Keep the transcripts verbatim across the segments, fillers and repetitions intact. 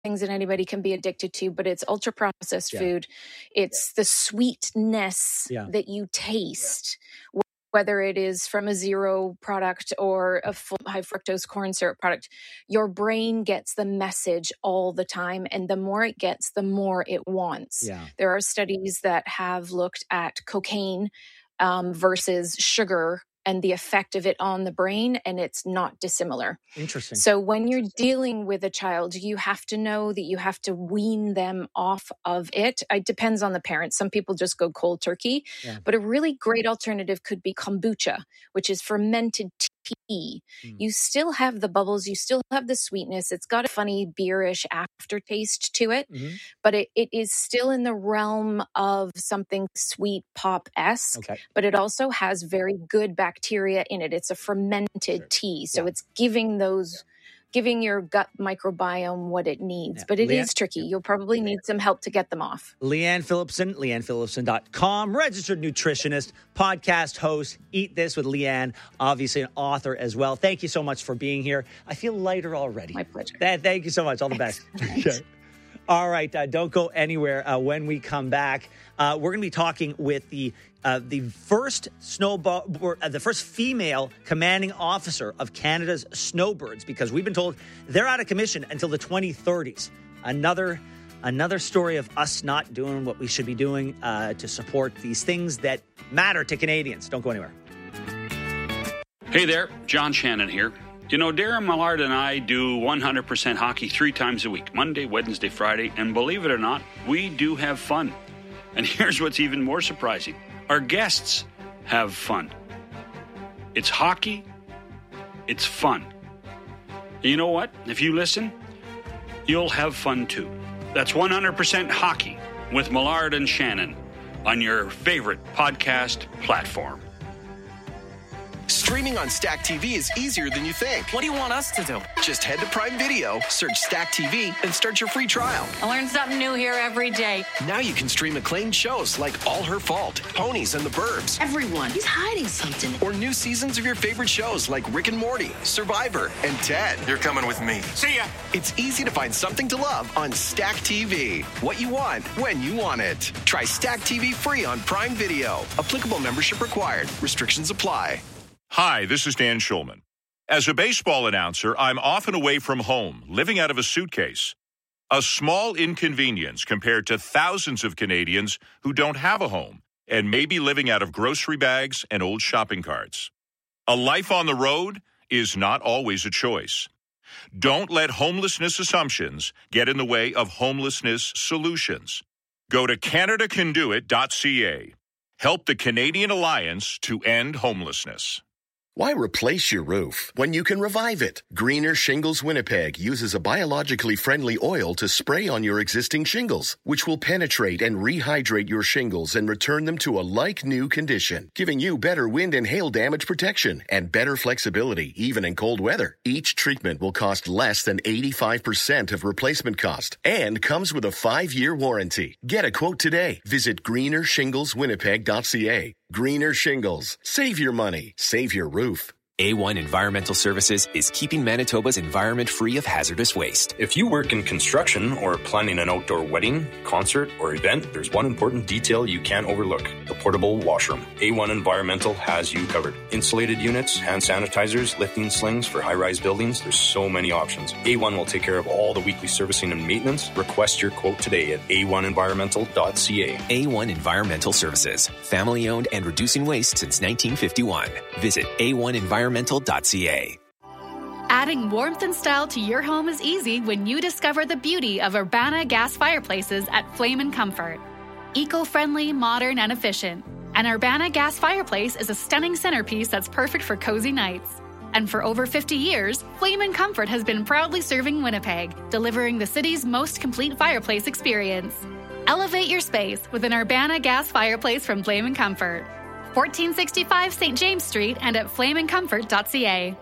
things that anybody can be addicted to, but it's ultra processed Yeah. food. It's the sweetness Yeah. that you taste, wh- whether it is from a zero product or a full high fructose corn syrup product. Your brain gets the message all the time, and the more it gets, the more it wants. Yeah. There are studies that have looked at cocaine um, versus sugar and the effect of it on the brain, and it's not dissimilar. Interesting. So when you're dealing with a child, you have to know that you have to wean them off of it. It depends on the parent. Some people just go cold turkey, Yeah. but a really great alternative could be kombucha, which is fermented tea. Mm. You still have the bubbles, you still have the sweetness. It's got a funny beerish aftertaste to it, Mhm. but it, it is still in the realm of something sweet pop-esque. Okay. But it also has very good bacteria in it. It's a fermented Sure. tea. So Yeah. it's giving those, giving your gut microbiome what it needs. Yeah. But it Leanne- is tricky. You'll probably need some help to get them off. Leanne Phillipson, leanne phillipson dot com, registered nutritionist, podcast host, Eat This with Leanne, obviously an author as well. Thank you so much for being here. I feel lighter already. My pleasure. Th- Thank you so much. All the best. Okay. All right. Uh, don't go anywhere. Uh, when we come back, uh, we're going to be talking with the uh, the first snowball, or, uh, the first female commanding officer of Canada's snowbirds, because we've been told they're out of commission until the twenty thirties. Another another story of us not doing what we should be doing uh, to support these things that matter to Canadians. Don't go anywhere. Hey there, John Shannon here. You know, Darren Millard and I do one hundred percent hockey three times a week, Monday, Wednesday, Friday, and believe it or not, we do have fun. And here's what's even more surprising. Our guests have fun. It's hockey. It's fun. And you know what? If you listen, you'll have fun too. That's one hundred percent hockey with Millard and Shannon on your favorite podcast platform. Streaming on Stack T V is easier than you think. What do you want us to do? Just head to Prime Video, search Stack T V, and start your free trial. I learn something new here every day. Now you can stream acclaimed shows like All Her Fault, Ponies, and the Burbs. Everyone, he's hiding something. Or new seasons of your favorite shows like Rick and Morty, Survivor, and Ted. You're coming with me. See ya! It's easy to find something to love on Stack T V. What you want, when you want it. Try Stack T V free on Prime Video. Applicable membership required. Restrictions apply. Hi, this is Dan Schulman. As a baseball announcer, I'm often away from home, living out of a suitcase. A small inconvenience compared to thousands of Canadians who don't have a home and may be living out of grocery bags and old shopping carts. A life on the road is not always a choice. Don't let homelessness assumptions get in the way of homelessness solutions. Go to canada can do it dot c a. Help the Canadian Alliance to end homelessness. Why replace your roof when you can revive it? Greener Shingles Winnipeg uses a biologically friendly oil to spray on your existing shingles, which will penetrate and rehydrate your shingles and return them to a like-new condition, giving you better wind and hail damage protection and better flexibility, even in cold weather. Each treatment will cost less than eighty-five percent of replacement cost and comes with a five-year warranty. Get a quote today. Visit greener shingles winnipeg dot c a. Greener Shingles. Save your money. Save your roof. A one Environmental Services is keeping Manitoba's environment free of hazardous waste. If you work in construction or planning an outdoor wedding, concert, or event, there's one important detail you can't overlook: the portable washroom. A one Environmental has you covered. Insulated units, hand sanitizers, lifting slings for high-rise buildings. There's so many options. A one will take care of all the weekly servicing and maintenance. Request your quote today at a one environmental dot c a. A one Environmental Services. Family owned and reducing waste since nineteen fifty-one. Visit a one environmental dot c a. Adding warmth and style to your home is easy when you discover the beauty of Urbana gas fireplaces at Flame and Comfort. Eco-friendly, modern, and efficient. An Urbana gas fireplace is a stunning centerpiece that's perfect for cozy nights. And for over fifty years, Flame and Comfort has been proudly serving Winnipeg, delivering the city's most complete fireplace experience. Elevate your space with an Urbana gas fireplace from Flame and Comfort. fourteen sixty-five Saint James Street and at flame and comfort dot c a.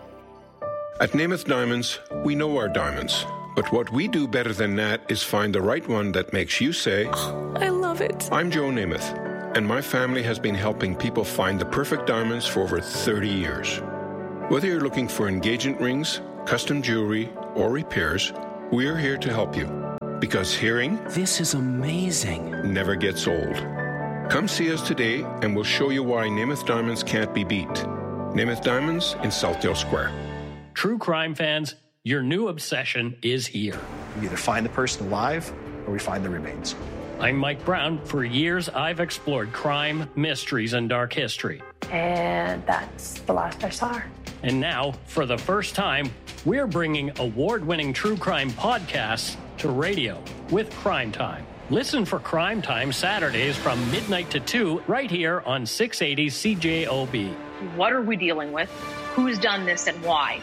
At Namath Diamonds, we know our diamonds. But what we do better than that is find the right one that makes you say, oh, I love it. I'm Joe Namath, and my family has been helping people find the perfect diamonds for over thirty years. Whether you're looking for engagement rings, custom jewelry, or repairs, we're here to help you. Because hearing, this is amazing, never gets old. Come see us today and we'll show you why Namath Diamonds can't be beat. Namath Diamonds in Southdale Square. True crime fans, your new obsession is here. We either find the person alive or we find the remains. I'm Mike Brown. For years, I've explored crime, mysteries, and dark history. And that's the last I saw her. And now, for the first time, we're bringing award-winning true crime podcasts to radio with Crime Time. Listen for Crime Time Saturdays from midnight to two right here on six eighty C J O B. What are we dealing with? Who's done this and why?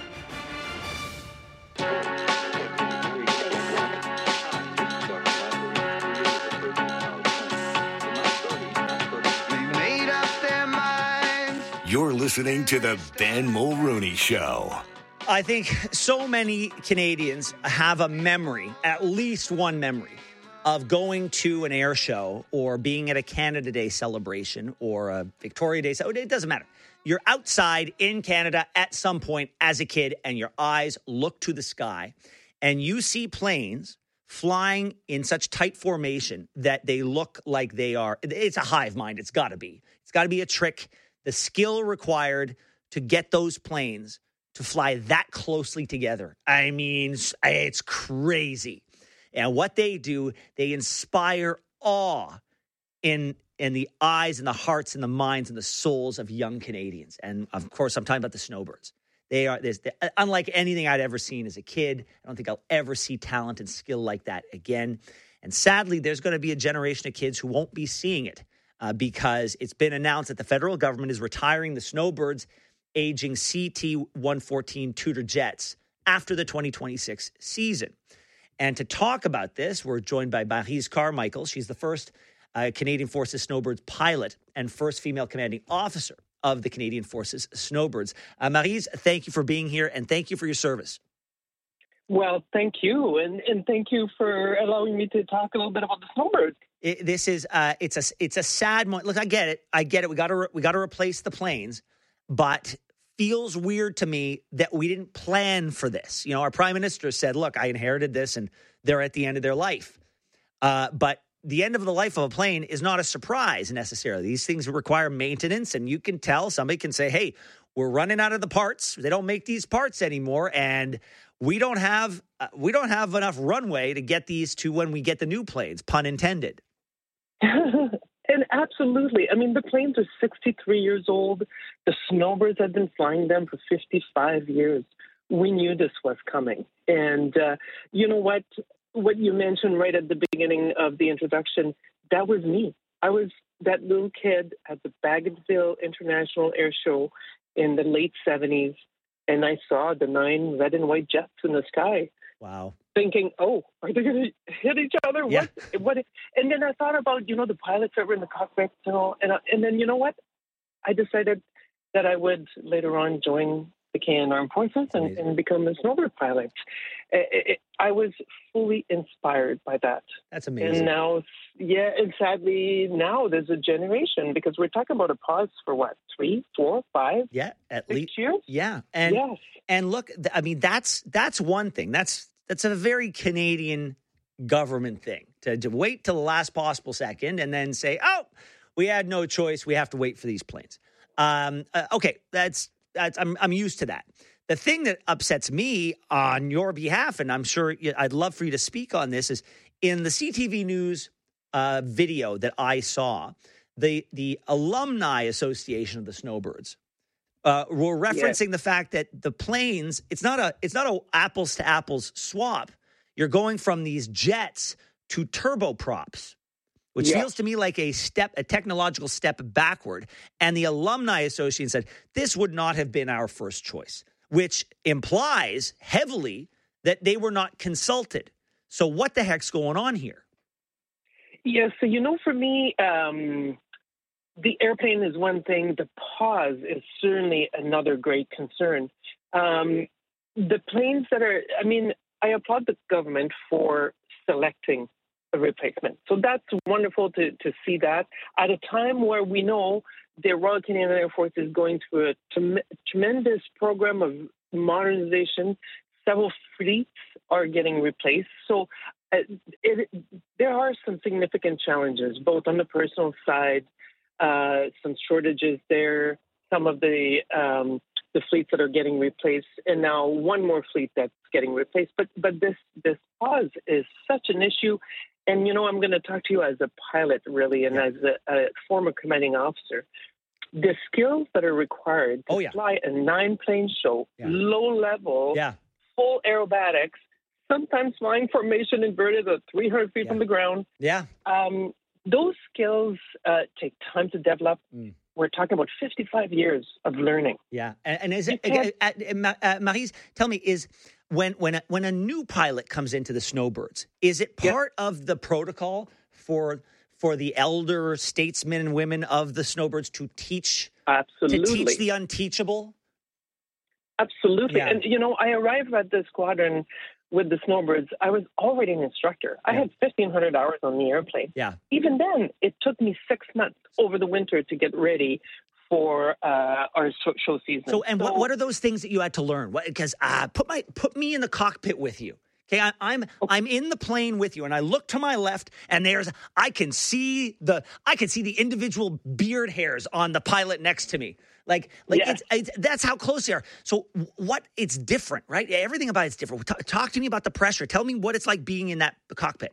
You're listening to the Ben Mulrooney Show. I think so many Canadians have a memory, at least one memory, of going to an air show or being at a Canada Day celebration or a Victoria Day. So it doesn't matter. You're outside in Canada at some point as a kid and your eyes look to the sky and you see planes flying in such tight formation that they look like they are. It's a hive mind. It's got to be. It's got to be a trick. The skill required to get those planes to fly that closely together. I mean, it's crazy. And what they do, they inspire awe in, in the eyes and the hearts and the minds and the souls of young Canadians. And, of course, I'm talking about the Snowbirds. They are, there's, unlike anything I'd ever seen as a kid, I don't think I'll ever see talent and skill like that again. And sadly, there's going to be a generation of kids who won't be seeing it. Uh, because it's been announced that the federal government is retiring the Snowbirds aging C T one fourteen Tudor jets after the twenty twenty-six season. And to talk about this, we're joined by Maryse Carmichael. She's the first uh, Canadian Forces Snowbirds pilot and first female commanding officer of the Canadian Forces Snowbirds. Uh, Maryse, thank you for being here and thank you for your service. Well, thank you. And, and thank you for allowing me to talk a little bit about the Snowbirds. It, this is uh, it's a it's a sad moment. Look, I get it. I get it. We got to re- we got to replace the planes, but feels weird to me that we didn't plan for this. You know, our prime minister said, "Look, I inherited this, and they're at the end of their life." Uh, but the end of the life of a plane is not a surprise necessarily. These things require maintenance, and you can tell. Somebody can say, "Hey, we're running out of the parts. They don't make these parts anymore, and we don't have uh, we don't have enough runway to get these to when we get the new planes." Pun intended. And absolutely. I mean, the planes are sixty-three years old. The Snowbirds have been flying them for fifty-five years. We knew this was coming. And uh, you know what? What you mentioned right at the beginning of the introduction, that was me. I was that little kid at the Bagotville International Air Show in the late seventies, and I saw the nine red and white jets in the sky. Wow. Thinking, oh, are they going to hit each other? Yeah. What? What? And then I thought about, you know, the pilots that were in the cockpit, you know, and, and then, you know what? I decided that I would later on join the Canadian Armed Forces and, and become a snowbird pilot. It, it, I was fully inspired by that. That's amazing. And now, yeah, and sadly, now there's a generation, because we're talking about a pause for what, three, four, five? Yeah, at least. years? Yeah. And, yes. and look, I mean, that's that's one thing. That's that's a very Canadian government thing, to, to wait till the last possible second and then say, oh, we had no choice. We have to wait for these planes. Um, uh, okay, that's that's I'm I'm used to that. The thing that upsets me on your behalf, and I'm sure I'd love for you to speak on this, is in the C T V News uh, video that I saw, the the Alumni Association of the Snowbirds uh, were referencing yes. the fact that the planes, it's not a it's not a apples to apples swap. You're going from these jets to turboprops, which yes. feels to me like a step, a technological step backward. And the Alumni Association said this would not have been our first choice, which implies heavily that they were not consulted. So what the heck's going on here? Yeah, so, you know, for me, um, the airplane is one thing. The pause is certainly another great concern. Um, the planes that are, I mean, I applaud the government for selecting a replacement. So that's wonderful to, to see that at a time where we know the Royal Canadian Air Force is going through a trem- tremendous program of modernization. Several fleets are getting replaced. So it, it, there are some significant challenges, both on the personal side, uh, some shortages there, some of the um, the fleets that are getting replaced, and now one more fleet that's getting replaced. But but this this pause is such an issue. And, you know, I'm going to talk to you as a pilot, really, and yeah. as a, a former commanding officer. The skills that are required to oh, yeah. fly a nine-plane show, yeah. low-level, yeah. full aerobatics, sometimes flying formation inverted at three hundred feet yeah. from the ground. Yeah. Um, those skills uh, take time to develop. Mm. We're talking about fifty-five years of learning. Yeah. And, and is it, uh, uh, uh, Maryse, tell me, is when when a, when a new pilot comes into the Snowbirds, is it part yeah. of the protocol for for the elder statesmen and women of the Snowbirds to teach Absolutely. to teach the unteachable? Absolutely. Yeah. And, you know, I arrived at the squadron with the Snowbirds. I was already an instructor. I yeah. had fifteen hundred hours on the airplane. Yeah. Even then, it took me six months over the winter to get ready for uh, our show season. So, and so, what, what are those things that you had to learn? Because uh, put my put me in the cockpit with you. Okay, I, I'm okay. I'm in the plane with you, and I look to my left, and there's I can see the I can see the individual beard hairs on the pilot next to me. Like, like yes. it's, it's, that's how close they are. So, what it's different, right? Everything about it's different. Talk, talk to me about the pressure. Tell me what it's like being in that cockpit.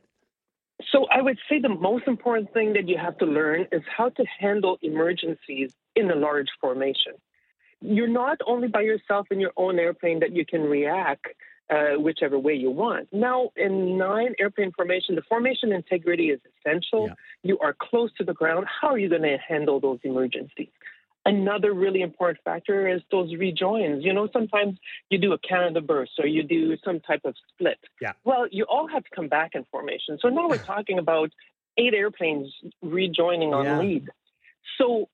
So, I would say the most important thing that you have to learn is how to handle emergencies in a large formation. You're not only by yourself in your own airplane that you can react uh, whichever way you want. Now, in nine airplane formation, the formation integrity is essential. Yeah. You are close to the ground. How are you going to handle those emergencies? Another really important factor is those rejoins. You know, sometimes you do a Canada burst or you do some type of split. Yeah. Well, you all have to come back in formation. So now we're talking about eight airplanes rejoining on yeah. lead. So,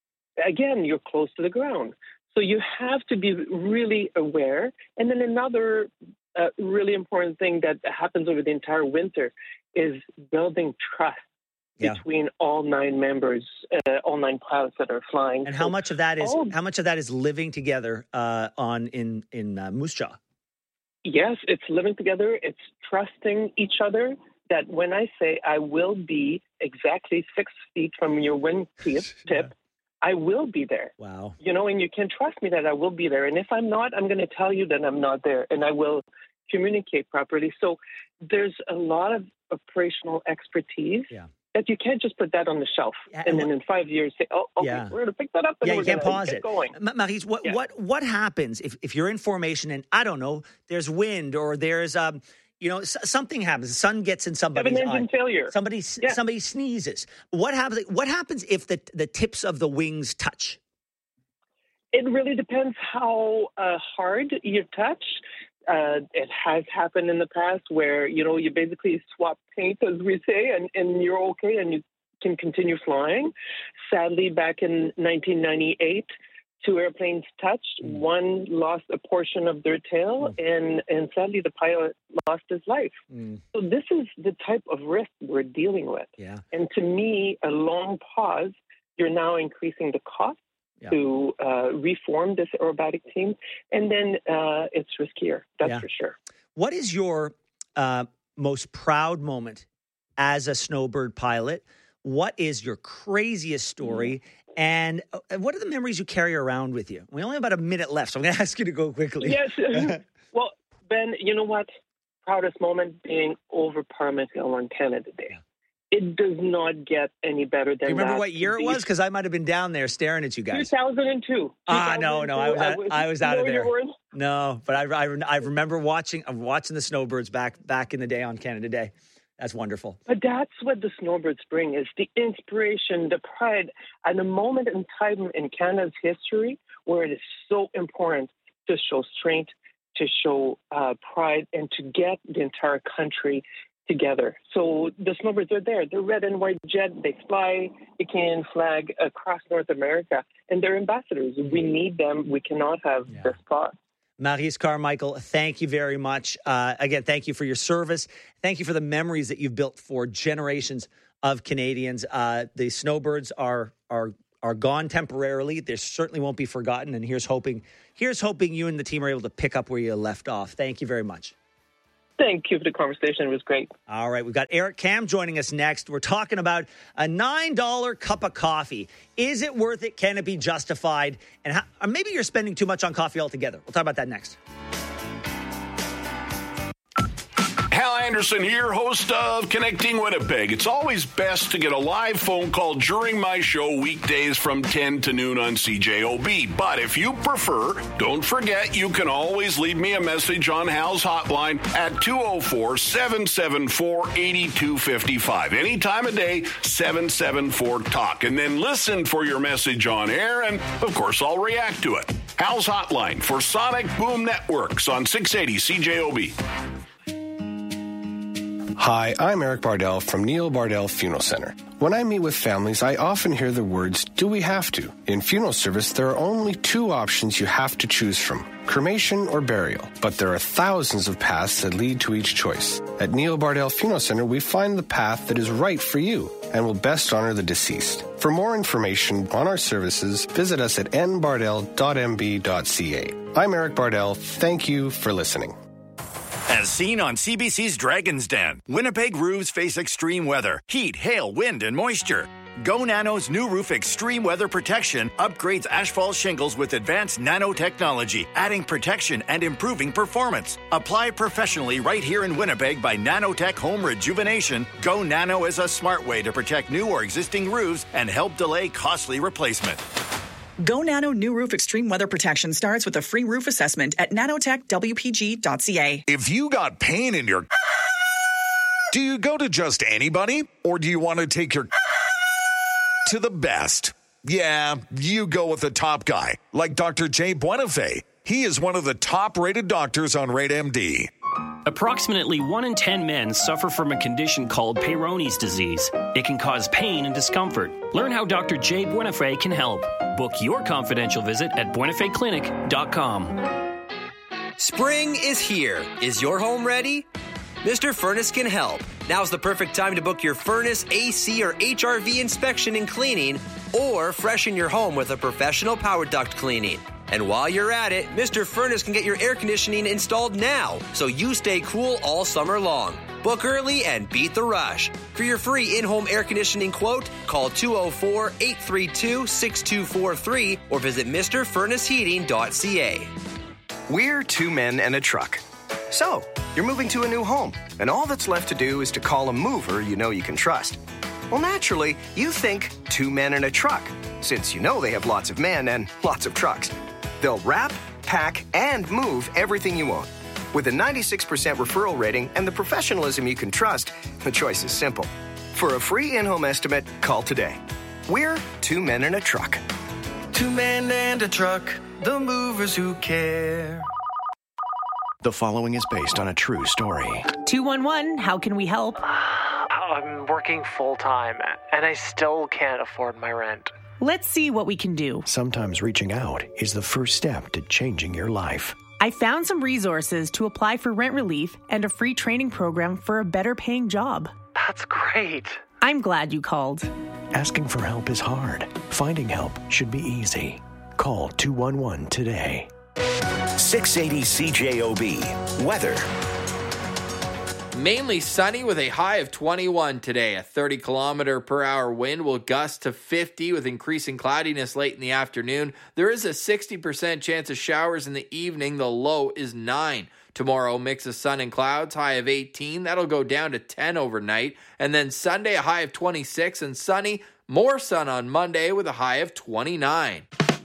again, you're close to the ground. So you have to be really aware. And then another uh, really important thing that happens over the entire winter is building trust. Yeah. Between all nine members, uh, all nine pilots that are flying. And so how much of that is all, how much of that is living together uh, on in in uh, Moose Jaw? Yes, it's living together. It's trusting each other. That when I say I will be exactly six feet from your wing tip, yeah. I will be there. Wow. You know, and you can trust me that I will be there. And if I'm not, I'm going to tell you that I'm not there, and I will communicate properly. So there's a lot of operational expertise. Yeah. That you can't just put that on the shelf yeah, and then in five years say, oh, okay, yeah. we're going to pick that up and yeah, we're you can't gonna pause get it. going. Maryse, what, yeah. what, what happens if, if you're in formation and, I don't know, there's wind or there's, um, you know, something happens. The sun gets in somebody's eye. Engine failure. Somebody, yeah. somebody sneezes. What happens, what happens if the, the tips of the wings touch? It really depends how uh, hard you touch. Uh, it has happened in the past where, you know, you basically swap paint, as we say, and, and you're okay and you can continue flying. Sadly, back in nineteen ninety-eight, two airplanes touched. Mm. One lost a portion of their tail, mm. and, and sadly, the pilot lost his life. Mm. So this is the type of risk we're dealing with. Yeah. And to me, a long pause, you're now increasing the cost. Yeah. To uh, reform this aerobatic team, and then uh, it's riskier, that's yeah. for sure. What is your uh, most proud moment as a Snowbird pilot? What is your craziest story? Mm-hmm. And uh, what are the memories you carry around with you? We only have about a minute left, so I'm going to ask you to go quickly. Yes. Well, Ben, you know what? Proudest moment being over Parliament Hill on Canada Day. Yeah. It does not get any better than that. Do you remember that what year it was? Because I might have been down there staring at you guys. two thousand two. Ah, no, no, I was out, I was, I was out no, of there. You no, but I, I, I remember watching watching the Snowbirds back back in the day on Canada Day. That's wonderful. But that's what the Snowbirds bring, is the inspiration, the pride, and the moment in time in Canada's history where it is so important to show strength, to show uh, pride, and to get the entire country together. So the Snowbirds are there. They're red and white jet. They fly the Canadian flag across North America, and they're ambassadors. We need them. We cannot have yeah. this spot. Maryse Carmichael, thank you very much. Uh, again, thank you for your service. Thank you for the memories that you've built for generations of Canadians. Uh, the Snowbirds are are are gone temporarily. They certainly won't be forgotten. And here's hoping, here's hoping you and the team are able to pick up where you left off. Thank you very much. Thank you for the conversation. It was great. All right. We've got Eric Kam joining us next. We're talking about a nine dollar cup of coffee. Is it worth it? Can it be justified? And how, or maybe you're spending too much on coffee altogether. We'll talk about that next. Hal Anderson here, host of Connecting Winnipeg. It's always best to get a live phone call during my show weekdays from ten to noon on C J O B. But if you prefer, don't forget you can always leave me a message on Hal's hotline at two oh four, seven seven four, eight two five five. Any time of day, seven seven four, talk. And then listen for your message on air, and of course I'll react to it. Hal's hotline for Sonic Boom Networks on six eighty C J O B. Hi, I'm Eric Bardell from Neil Bardell Funeral Center. When I meet with families, I often hear the words, do we have to? In funeral service, there are only two options you have to choose from, cremation or burial. But there are thousands of paths that lead to each choice. At Neil Bardell Funeral Center, we find the path that is right for you and will best honor the deceased. For more information on our services, visit us at n bardell dot m b dot c a. I'm Eric Bardell. Thank you for listening. As seen on C B C's Dragon's Den, Winnipeg roofs face extreme weather, heat, hail, wind, and moisture. Go Nano's new roof extreme weather protection upgrades asphalt shingles with advanced nanotechnology, adding protection and improving performance. Apply professionally right here in Winnipeg by Nanotech Home Rejuvenation. Go Nano is a smart way to protect new or existing roofs and help delay costly replacement. Go Nano New Roof Extreme Weather Protection starts with a free roof assessment at nanotech w p g dot c a. If you got pain in your... Do you go to just anybody? Or do you want to take your... to the best? Yeah, you go with the top guy, like Doctor Jay Buenafé. He is one of the top-rated doctors on Rate M D. Approximately one in ten men suffer from a condition called Peyronie's disease. It can cause pain and discomfort. Learn how Doctor Jay Buenafé can help. Book your confidential visit at buenafé clinic dot com. Spring is here. Is your home ready? Mister Furnace can help. Now's the perfect time to book your furnace, A C, or H R V inspection and cleaning, or freshen your home with a professional power duct cleaning. And while you're at it, Mister Furnace can get your air conditioning installed now, so you stay cool all summer long. Book early and beat the rush. For your free in-home air conditioning quote, call two oh four, eight three two, six two four three or visit mr furnace heating dot c a. We're two men and a truck. So, you're moving to a new home, and all that's left to do is to call a mover you know you can trust. Well, naturally, you think two men and a truck, since you know they have lots of men and lots of trucks. They'll wrap, pack, and move everything you own. With a ninety-six percent referral rating and the professionalism you can trust, the choice is simple. For a free in-home estimate, call today. We're two men and a truck. Two men and a truck, the movers who care. The following is based on a true story. two one one, how can we help? I'm working full-time, and I still can't afford my rent. Let's see what we can do. Sometimes reaching out is the first step to changing your life. I found some resources to apply for rent relief and a free training program for a better paying job. That's great. I'm glad you called. Asking for help is hard. Finding help should be easy. Call two one one today. six eighty C J O B. Weather. Mainly sunny with a high of twenty-one today. A thirty kilometer per hour wind will gust to fifty with increasing cloudiness late in the afternoon. There is a sixty percent chance of showers in the evening. The low is nine. Tomorrow, mix of sun and clouds, high of eighteen. That'll go down to ten overnight. And then Sunday, a high of twenty-six and sunny. More sun on Monday with a high of twenty-nine.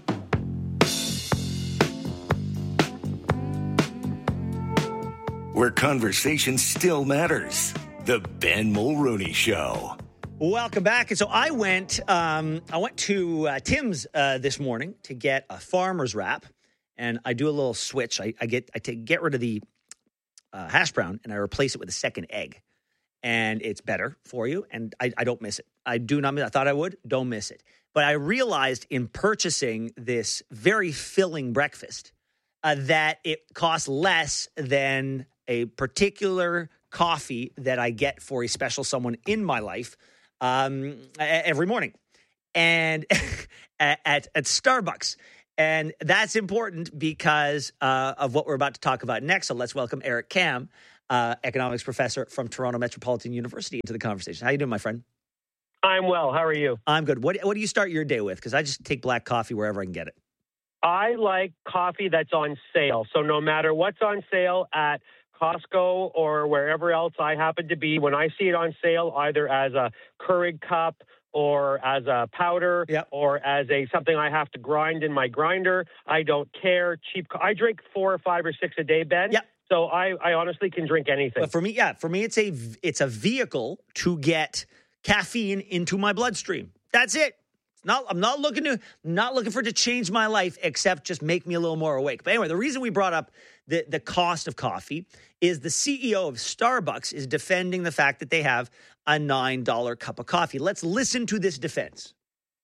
Where conversation still matters. The Ben Mulrooney Show. Welcome back. And so I went, um, I went to uh, Tim's uh, this morning to get a farmer's wrap, and I do a little switch. I, I get, I take, get rid of the uh, hash brown, and I replace it with a second egg, and it's better for you. And I, I don't miss it. I do not miss. I thought I would. Don't miss it. But I realized in purchasing this very filling breakfast uh, that it costs less than a particular coffee that I get for a special someone in my life um, every morning, and at, at at Starbucks. And that's important because uh, of what we're about to talk about next. So let's welcome Eric Kam uh, economics professor from Toronto Metropolitan University, into the conversation. How you doing, my friend? I'm well. How are you? I'm good. What What do you start your day with? Because I just take black coffee wherever I can get it. I like coffee that's on sale. So no matter what's on sale at Costco or wherever else I happen to be, when I see it on sale, either as a Keurig cup or as a powder yep. or as a something I have to grind in my grinder, I don't care. Cheap. I drink four or five or six a day, Ben. Yep. So I, I honestly can drink anything. But for me, yeah, for me, it's a it's a vehicle to get caffeine into my bloodstream. That's it. Not, I'm not looking to not looking for it to change my life, except just make me a little more awake. But anyway, the reason we brought up the, the cost of coffee is the C E O of Starbucks is defending the fact that they have a nine dollar cup of coffee. Let's listen to this defense.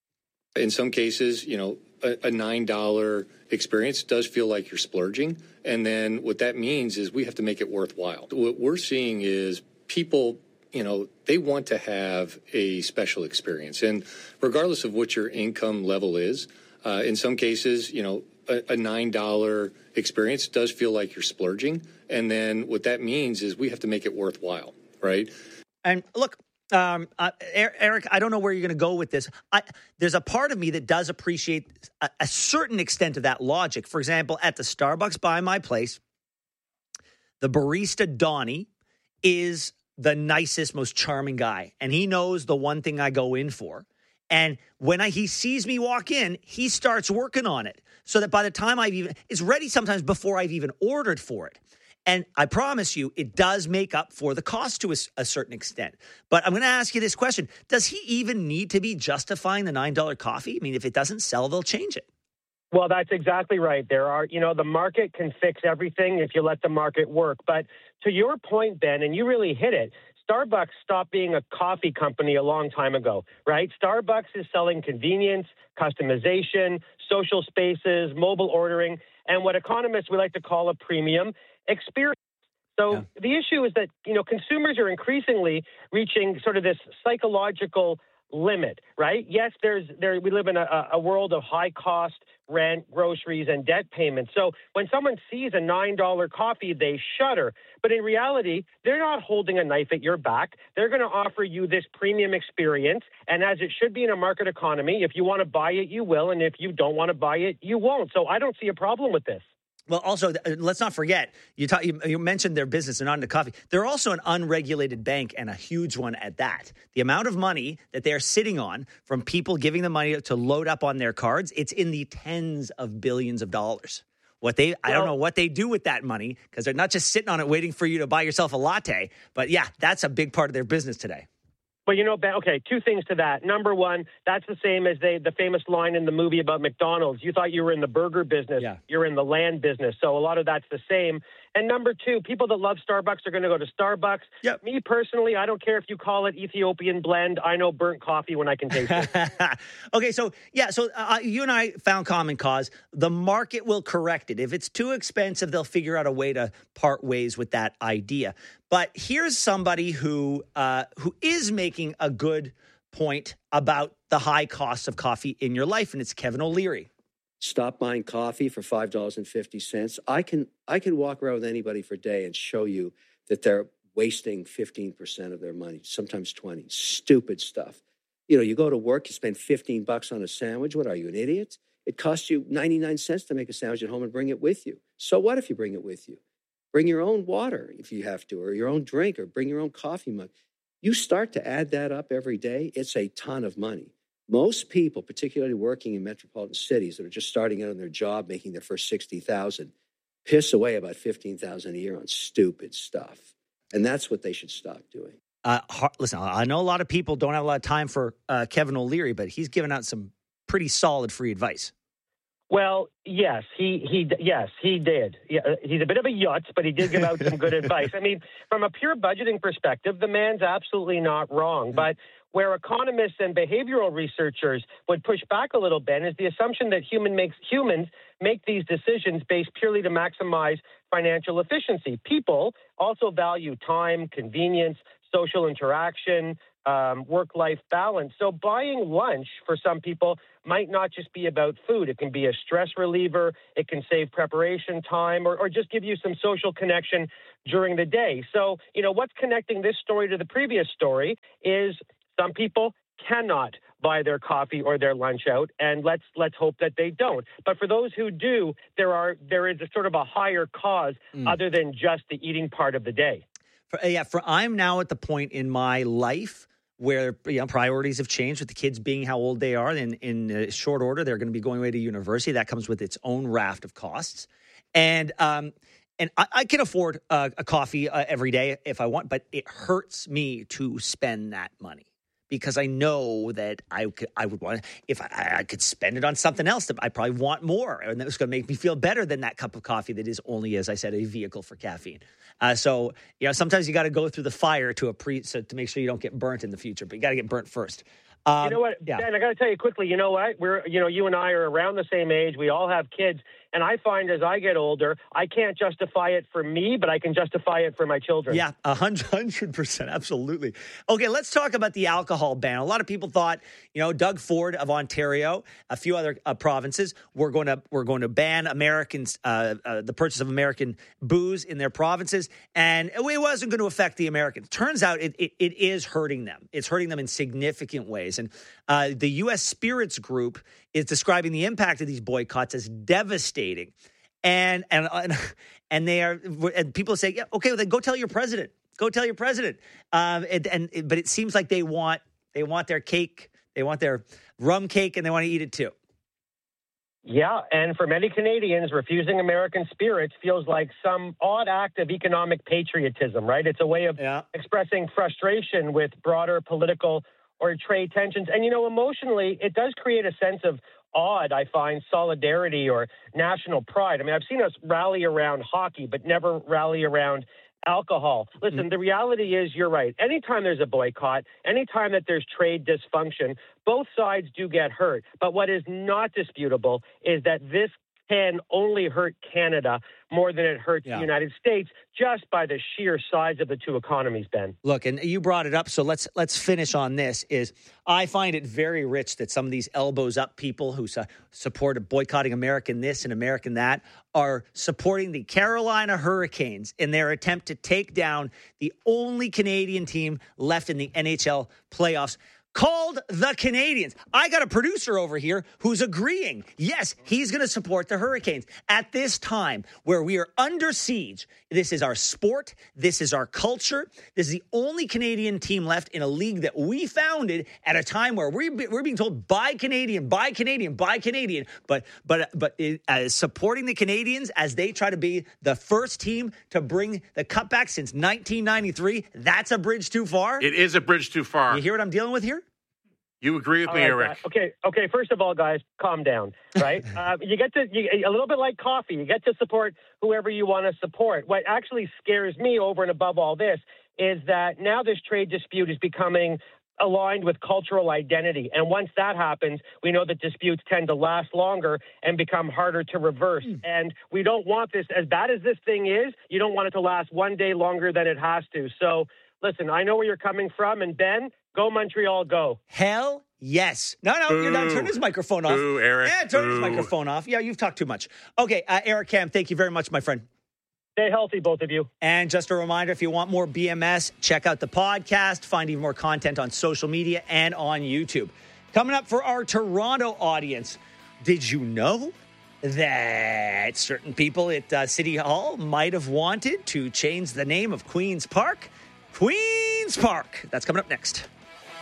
In some cases, you know, a, a nine dollar experience does feel like you're splurging. And then what that means is we have to make it worthwhile. What we're seeing is people, you know, they want to have a special experience. And regardless of what your income level is, uh, in some cases, you know, a, a nine dollar experience does feel like you're splurging. And then what that means is we have to make it worthwhile, right? And look, um, uh, Eric, I don't know where you're going to go with this. I, there's a part of me that does appreciate a, a certain extent of that logic. For example, at the Starbucks by my place, the barista, Donnie, is the nicest, most charming guy. And he knows the one thing I go in for. And when I, he sees me walk in, he starts working on it so that by the time I've even, it's ready sometimes before I've even ordered for it. And I promise you, it does make up for the cost to a, a certain extent. But I'm going to ask you this question. Does he even need to be justifying the nine dollar coffee? I mean, if it doesn't sell, they'll change it. Well, that's exactly right. There are, you know, the market can fix everything if you let the market work. But to your point, Ben, and you really hit it, Starbucks stopped being a coffee company a long time ago, right? Starbucks is selling convenience, customization, social spaces, mobile ordering, and what economists would like to call a premium experience. So yeah. the issue is that, you know, consumers are increasingly reaching sort of this psychological limit, right? Yes, there's there. We live in a, a world of high cost rent, groceries, and debt payments. So when someone sees a nine dollar coffee, they shudder. But in reality, they're not holding a knife at your back. They're going to offer you this premium experience. And as it should be in a market economy, if you want to buy it, you will. And if you don't want to buy it, you won't. So I don't see a problem with this. Well, also, let's not forget, you, talk, you, you mentioned their business. They're not into coffee. They're also an unregulated bank, and a huge one at that. The amount of money that they're sitting on from people giving them money to load up on their cards, it's in the tens of billions of dollars. What they, well, I don't know what they do with that money, because they're not just sitting on it waiting for you to buy yourself a latte. But yeah, that's a big part of their business today. Well, you know, okay, two things to that. Number one, that's the same as they, the famous line in the movie about McDonald's. You thought you were in the burger business. Yeah. You're in the land business. So a lot of that's the same. And number two, people that love Starbucks are going to go to Starbucks. Yep. Me personally, I don't care if you call it Ethiopian blend. I know burnt coffee when I can taste it. Okay, so yeah, so uh, you and I found common cause. The market will correct it. If it's too expensive, they'll figure out a way to part ways with that idea. But here's somebody who uh, who is making a good point about the high cost of coffee in your life, and it's Kevin O'Leary. Stop buying coffee for five dollars and fifty cents. I can I can walk around with anybody for a day and show you that they're wasting fifteen percent of their money, sometimes twenty. Stupid stuff. You know, you go to work, you spend fifteen bucks on a sandwich. What are you, an idiot? It costs you ninety-nine cents to make a sandwich at home and bring it with you. So what if you bring it with you? Bring your own water if you have to, or your own drink, or bring your own coffee mug. You start to add that up every day, it's a ton of money. Most people, particularly working in metropolitan cities that are just starting out on their job, making their first sixty thousand, piss away about fifteen thousand a year on stupid stuff. And that's what they should stop doing. Uh, listen, I know a lot of people don't have a lot of time for uh, Kevin O'Leary, but he's given out some pretty solid free advice. Well, yes, he he yes he did. Yeah, he's a bit of a yutz, but he did give out some good advice. I mean, from a pure budgeting perspective, the man's absolutely not wrong. Mm-hmm. But where economists and behavioral researchers would push back a little bit is the assumption that human makes humans make these decisions based purely to maximize financial efficiency. People also value time, convenience, social interaction, um, work-life balance. So buying lunch for some people might not just be about food. It can be a stress reliever. It can save preparation time, or, or just give you some social connection during the day. So, you know, what's connecting this story to the previous story is some people cannot buy their coffee or their lunch out, and let's let's hope that they don't. But for those who do, there are there is a sort of a higher cause mm. other than just the eating part of the day. For, yeah, for I'm now at the point in my life where, you know, priorities have changed with the kids being how old they are. In in uh, short order, they're going to be going away to university. That comes with its own raft of costs, and um, and I, I can afford uh, a coffee uh, every day if I want, but it hurts me to spend that money. Because I know that I could, I would want, if I, I could spend it on something else, that I probably want more. And that was going to make me feel better than that cup of coffee that is only, as I said, a vehicle for caffeine. Uh, so, you know, sometimes you got to go through the fire to a pre, so to make sure you don't get burnt in the future. But you got to get burnt first. Um, you know what, yeah. Ben, I got to tell you quickly, you know what? We're, you know, you and I are around the same age. We all have kids. And I find as I get older, I can't justify it for me, but I can justify it for my children. Yeah, a hundred percent. Absolutely. Okay, let's talk about the alcohol ban. A lot of people thought, you know, Doug Ford of Ontario, a few other uh, provinces, were going to we're going to ban Americans, uh, uh, the purchase of American booze in their provinces. And it wasn't going to affect the Americans. Turns out it, it, it is hurting them. It's hurting them in significant ways. And uh, the U S Spirits Group is describing the impact of these boycotts as devastating. And and and they are and people say, yeah, okay, well, then go tell your president. Go tell your president. Um, and, and but it seems like they want they want their cake, they want their rum cake, and they want to eat it too. Yeah, and for many Canadians, refusing American spirits feels like some odd act of economic patriotism, right? It's a way of yeah. expressing frustration with broader political or trade tensions. And, you know, emotionally, it does create a sense of odd, I find, solidarity or national pride. I mean, I've seen us rally around hockey, but never rally around alcohol. Listen, mm-hmm. the reality is you're right. Anytime there's a boycott, anytime that there's trade dysfunction, both sides do get hurt. But what is not disputable is that this can only hurt Canada more than it hurts yeah. the United States just by the sheer size of the two economies, Ben. Look, and you brought it up, so let's let's finish on this. Is I find it very rich that some of these elbows up people who su- support boycotting American this and American that are supporting the Carolina Hurricanes in their attempt to take down the only Canadian team left in the N H L playoffs, called the Canadiens. I got a producer over here who's agreeing. Yes, he's going to support the Hurricanes at this time where we are under siege. This is our sport. This is our culture. This is the only Canadian team left in a league that we founded at a time where we're, we're being told buy Canadian, buy Canadian, buy Canadian. But but but uh, supporting the Canadiens as they try to be the first team to bring the cup back since nineteen ninety-three, that's a bridge too far. It is a bridge too far. You hear what I'm dealing with here? You agree with all me, right, Eric? Uh, okay, okay. First of all, guys, calm down, right? uh, you get to you, a little bit like coffee. You get to support whoever you want to support. What actually scares me over and above all this is that now this trade dispute is becoming aligned with cultural identity. And once that happens, we know that disputes tend to last longer and become harder to reverse. Mm. And we don't want this, as bad as this thing is, you don't want it to last one day longer than it has to. So listen, I know where you're coming from. And Ben, go Montreal, go. Hell yes. No, no, Boo. You're done. Turn his microphone off. Boo, Eric. Yeah, turn Boo. his microphone off. Yeah, you've talked too much. Okay, uh, Eric Kam, thank you very much, my friend. Stay healthy, both of you. And just a reminder, if you want more B M S, check out the podcast, find even more content on social media and on YouTube. Coming up for our Toronto audience, did you know that certain people at uh, City Hall might have wanted to change the name of Queen's Park? Queen's Park. That's coming up next.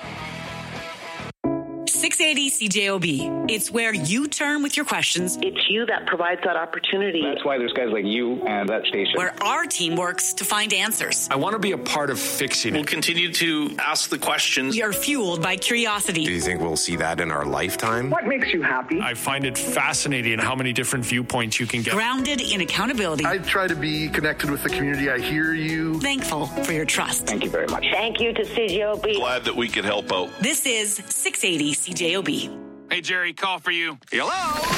six eighty C J O B. It's where you turn with your questions. It's you that provides that opportunity. That's why there's guys like you and that station. Where our team works to find answers. I want to be a part of fixing it. We'll continue to ask the questions. We are fueled by curiosity. Do you think we'll see that in our lifetime? What makes you happy? I find it fascinating how many different viewpoints you can get. Grounded in accountability. I try to be connected with the community. I hear you. Thankful for your trust. Thank you very much. Thank you to C J O B. Glad that we could help out. This is six eighty C J O B. Hey, Jerry, call for you. Hello?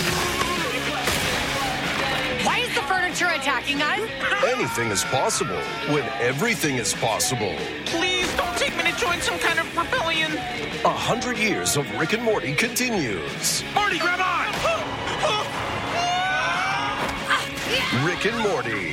Why is the furniture attacking us? Anything is possible when everything is possible. Please don't take me to join some kind of rebellion. A hundred years of Rick and Morty continues. Morty, grab on! Rick and Morty.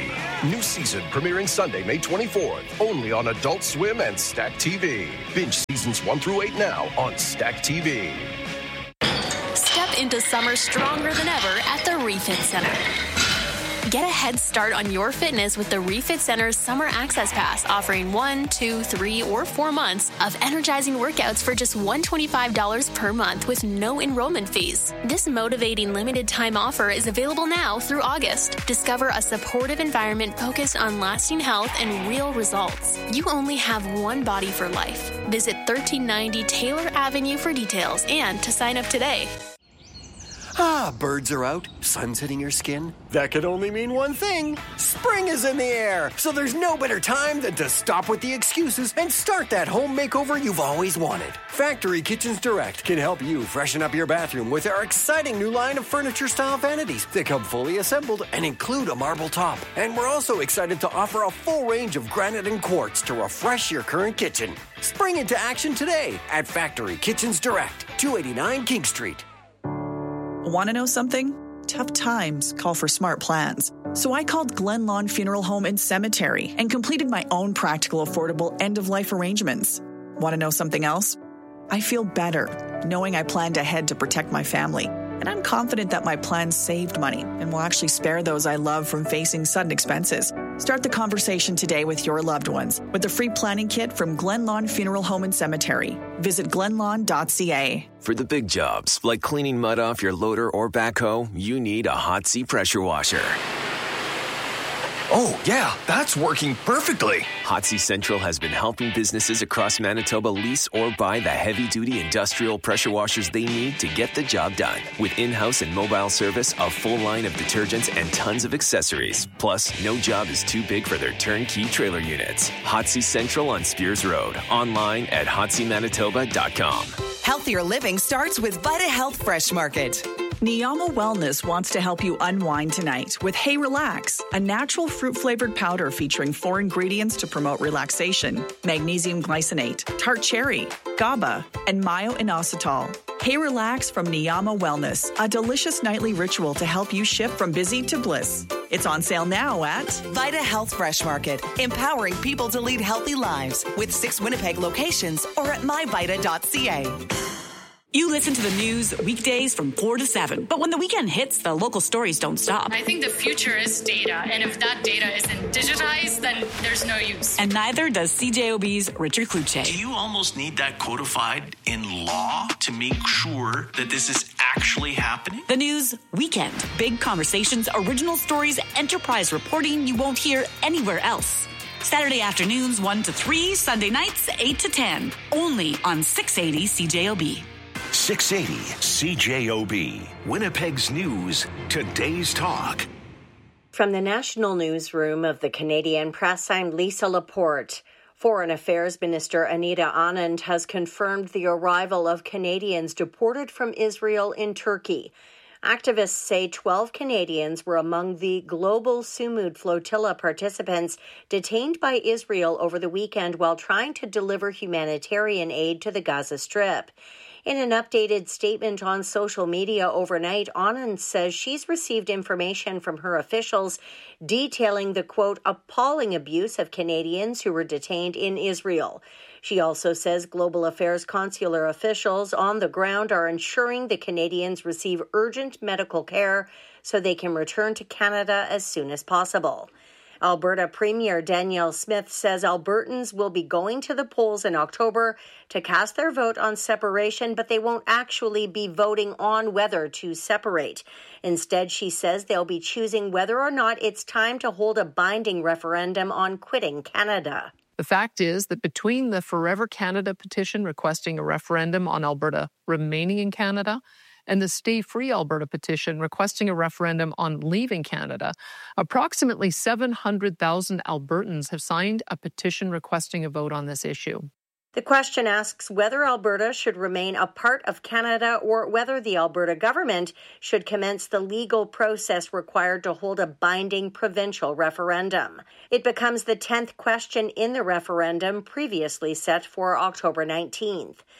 New season premiering Sunday, May twenty-fourth. Only on Adult Swim and Stack T V. Binge seasons one through eight now on Stack T V. Step into summer stronger than ever at the Refit Center. Get a head start on your fitness with the Refit Center's Summer Access Pass, offering one, two, three, or four months of energizing workouts for just one hundred twenty-five dollars per month with no enrollment fees. This motivating limited-time offer is available now through August. Discover a supportive environment focused on lasting health and real results. You only have one body for life. Visit thirteen ninety Taylor Avenue for details and to sign up today. Ah, birds are out, sun's hitting your skin. That could only mean one thing. Spring is in the air, so there's no better time than to stop with the excuses and start that home makeover you've always wanted. Factory Kitchens Direct can help you freshen up your bathroom with our exciting new line of furniture-style vanities that come fully assembled and include a marble top. And we're also excited to offer a full range of granite and quartz to refresh your current kitchen. Spring into action today at Factory Kitchens Direct, two eighty-nine King Street. Want to know something? Tough times call for smart plans. So I called Glen Lawn Funeral Home and Cemetery and completed my own practical, affordable end-of-life arrangements. Want to know something else? I feel better knowing I planned ahead to protect my family. And I'm confident that my plan saved money and will actually spare those I love from facing sudden expenses. Start the conversation today with your loved ones with a free planning kit from Glen Lawn Funeral Home and Cemetery. Visit glen lawn dot c a. For the big jobs, like cleaning mud off your loader or backhoe, you need a Hot Sea pressure washer. Oh, yeah, that's working perfectly. Hot Sea Central has been helping businesses across Manitoba lease or buy the heavy-duty industrial pressure washers they need to get the job done. With in-house and mobile service, a full line of detergents, and tons of accessories. Plus, no job is too big for their turnkey trailer units. Hot Sea Central on Spears Road. Online at hot sea manitoba dot com. Healthier living starts with Vita Health Fresh Market. Niyama Wellness wants to help you unwind tonight with Hey Relax, a natural fruit-flavored powder featuring four ingredients to promote relaxation: magnesium glycinate, tart cherry, GABA, and myo-inositol. Hey Relax from Niyama Wellness, a delicious nightly ritual to help you shift from busy to bliss. It's on sale now at Vita Health Fresh Market, empowering people to lead healthy lives with six Winnipeg locations or at my vita dot c a. You listen to the news weekdays from four to seven, but when the weekend hits, the local stories don't stop. I think the future is data, and if that data isn't digitized, then there's no use. And neither does C J O B's Richard Kluche. Do you almost need that codified in law to make sure that this is actually happening? The news weekend. Big conversations, original stories, enterprise reporting you won't hear anywhere else. Saturday afternoons one to three, Sunday nights eight to ten. Only on six eighty C J O B. six eighty C J O B, Winnipeg's News, today's talk. From the National Newsroom of the Canadian Press, I'm Lisa Laporte. Foreign Affairs Minister Anita Anand has confirmed the arrival of Canadians deported from Israel in Turkey. Activists say twelve Canadians were among the Global Sumud Flotilla participants detained by Israel over the weekend while trying to deliver humanitarian aid to the Gaza Strip. In an updated statement on social media overnight, Anand says she's received information from her officials detailing the, quote, appalling abuse of Canadians who were detained in Israel. She also says Global Affairs consular officials on the ground are ensuring the Canadians receive urgent medical care so they can return to Canada as soon as possible. Alberta Premier Danielle Smith says Albertans will be going to the polls in October to cast their vote on separation, but they won't actually be voting on whether to separate. Instead, she says they'll be choosing whether or not it's time to hold a binding referendum on quitting Canada. The fact is that between the Forever Canada petition requesting a referendum on Alberta remaining in Canada and the Stay Free Alberta petition requesting a referendum on leaving Canada, approximately seven hundred thousand Albertans have signed a petition requesting a vote on this issue. The question asks whether Alberta should remain a part of Canada or whether the Alberta government should commence the legal process required to hold a binding provincial referendum. It becomes the tenth question in the referendum previously set for October nineteenth.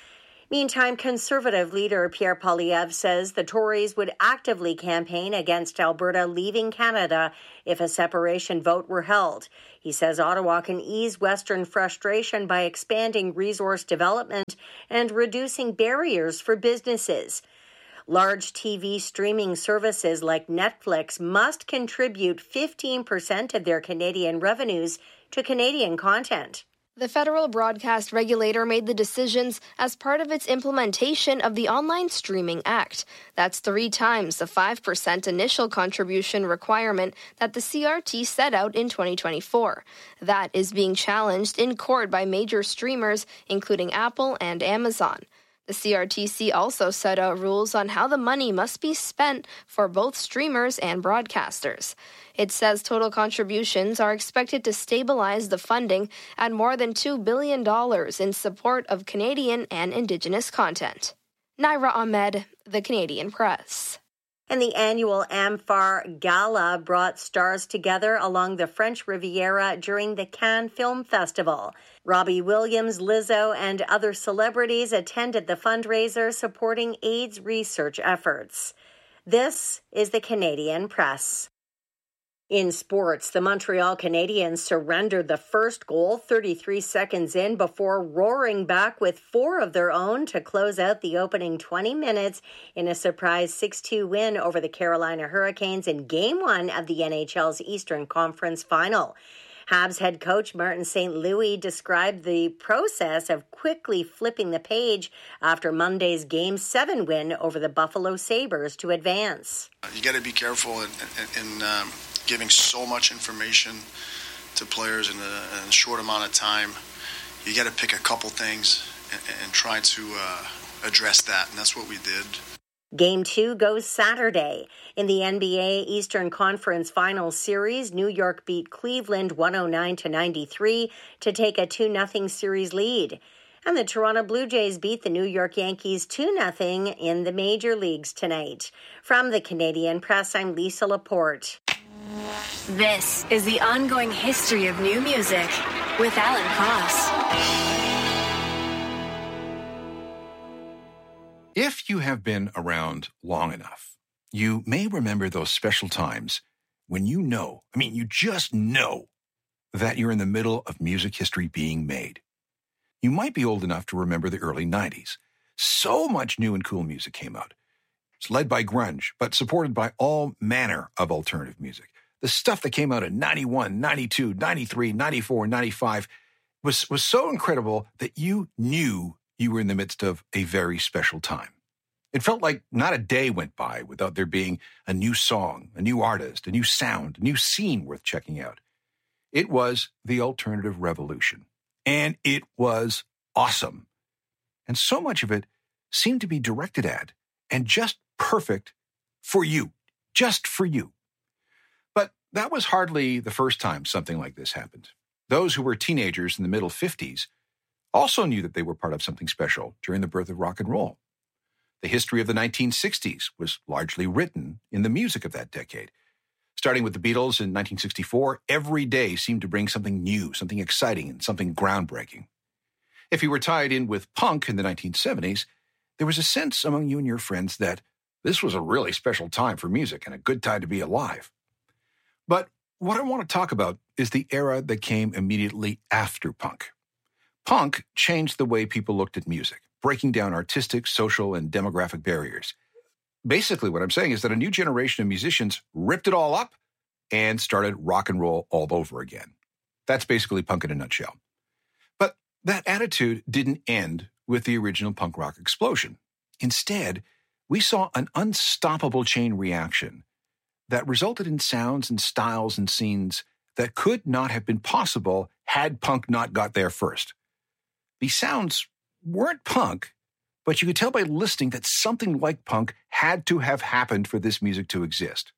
Meantime, Conservative leader Pierre Poilievre says the Tories would actively campaign against Alberta leaving Canada if a separation vote were held. He says Ottawa can ease Western frustration by expanding resource development and reducing barriers for businesses. Large T V streaming services like Netflix must contribute fifteen percent of their Canadian revenues to Canadian content. The federal broadcast regulator made the decisions as part of its implementation of the Online Streaming Act. That's three times the five percent initial contribution requirement that the C R T set out in twenty twenty-four. That is being challenged in court by major streamers, including Apple and Amazon. The C R T C also set out rules on how the money must be spent for both streamers and broadcasters. It says total contributions are expected to stabilize the funding at more than two billion dollars in support of Canadian and Indigenous content. Naira Ahmed, The Canadian Press. And the annual Amphar Gala brought stars together along the French Riviera during the Cannes Film Festival. Robbie Williams, Lizzo, and other celebrities attended the fundraiser supporting AIDS research efforts. This is the Canadian Press. In sports, the Montreal Canadiens surrendered the first goal thirty-three seconds in before roaring back with four of their own to close out the opening twenty minutes in a surprise six two win over the Carolina Hurricanes in Game one of the N H L's Eastern Conference Final. Habs head coach Martin Saint Louis described the process of quickly flipping the page after Monday's Game seven win over the Buffalo Sabres to advance. You got to be careful in, in, in um, giving so much information to players in a, in a short amount of time. You got to pick a couple things and, and try to uh, address that, and that's what we did. Game two goes Saturday. In the N B A Eastern Conference Finals Series, New York beat Cleveland one oh nine to ninety-three to take a two nothing series lead. And the Toronto Blue Jays beat the New York Yankees two nothing in the major leagues tonight. From the Canadian Press, I'm Lisa Laporte. This is the ongoing history of new music with Alan Cross. If you have been around long enough, you may remember those special times when you know, I mean, you just know that you're in the middle of music history being made. You might be old enough to remember the early nineties. So much new and cool music came out. It's led by grunge, but supported by all manner of alternative music. The stuff that came out in ninety-one, ninety-two, ninety-three, ninety-four, ninety-five was, was so incredible that you knew you were in the midst of a very special time. It felt like not a day went by without there being a new song, a new artist, a new sound, a new scene worth checking out. It was the alternative revolution, and it was awesome. And so much of it seemed to be directed at and just perfect for you, just for you. But that was hardly the first time something like this happened. Those who were teenagers in the middle fifties also knew that they were part of something special during the birth of rock and roll. The history of the nineteen sixties was largely written in the music of that decade. Starting with the Beatles in nineteen sixty-four, every day seemed to bring something new, something exciting, and something groundbreaking. If you were tied in with punk in the nineteen seventies, there was a sense among you and your friends that this was a really special time for music and a good time to be alive. But what I want to talk about is the era that came immediately after punk. Punk changed the way people looked at music, breaking down artistic, social, and demographic barriers. Basically, what I'm saying is that a new generation of musicians ripped it all up and started rock and roll all over again. That's basically punk in a nutshell. But that attitude didn't end with the original punk rock explosion. Instead, we saw an unstoppable chain reaction that resulted in sounds and styles and scenes that could not have been possible had punk not got there first. These sounds weren't punk, but you could tell by listening that something like punk had to have happened for this music to exist.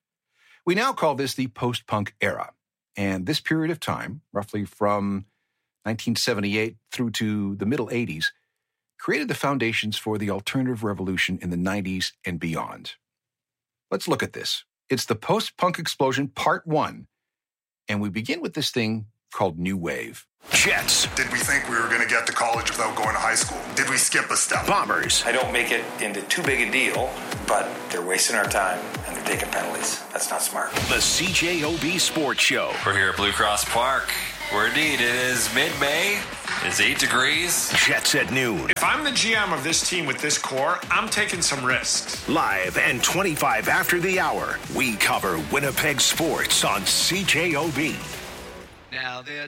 We now call this the post-punk era, and this period of time, roughly from nineteen seventy-eight through to the middle eighties, created the foundations for the alternative revolution in the nineties and beyond. Let's look at this. It's the post-punk explosion part one, and we begin with this thing called New Wave. Jets. Did we think we were going to get to college without going to high school? Did we skip a step? Bombers. I don't make it into too big a deal, but they're wasting our time and they're taking penalties. That's not smart. The C J O B Sports Show. We're here at Blue Cross Park, where indeed it is mid-May. It's eight degrees. Jets at noon. If I'm the G M of this team with this core, I'm taking some risks. Live and twenty-five after the hour, we cover Winnipeg sports on C J O B. Now,